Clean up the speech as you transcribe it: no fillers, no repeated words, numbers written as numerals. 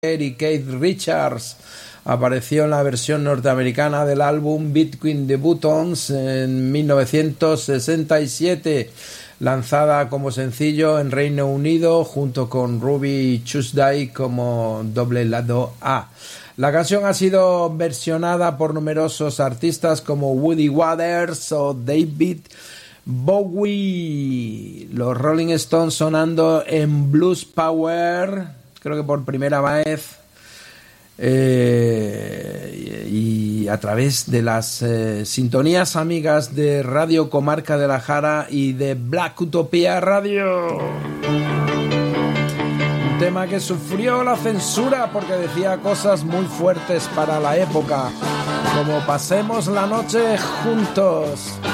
y Keith Richards. Apareció en la versión norteamericana del álbum Between the Buttons en 1967, lanzada como sencillo en Reino Unido junto con Ruby Tuesday como doble lado A. La canción ha sido versionada por numerosos artistas como Woody Waters o David Bowie. Los Rolling Stones sonando en Blues Power, creo que por primera vez, y a través de las sintonías amigas de Radio Comarca de la Jara y de Black Utopia Radio. Un tema que sufrió la censura porque decía cosas muy fuertes para la época, como pasemos la noche juntos.